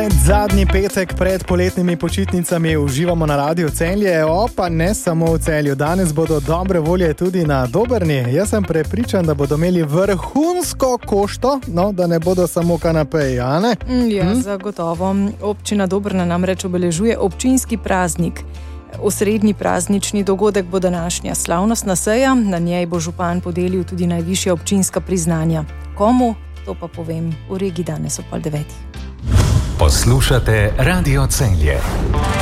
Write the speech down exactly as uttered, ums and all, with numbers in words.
Zadnji petek pred poletnimi počitnicami uživamo na Radiu Celje, opa ne samo v Celju. Danes bodo dobre volje tudi na Dobrni. Jaz sem prepričan, da bodo imeli vrhunsko košto, no, da ne bodo samo kanapeji, a ne? Ja, hm? Zagotovo. Občina Dobrna namreč obeležuje občinski praznik. Osrednji praznični dogodek bo današnja slavnostna seja, na njej bo župan podelil tudi najvišja občinska priznanja. Komu? To pa povem v regiji danes ob pol devetih. Poslušate Radio Celje.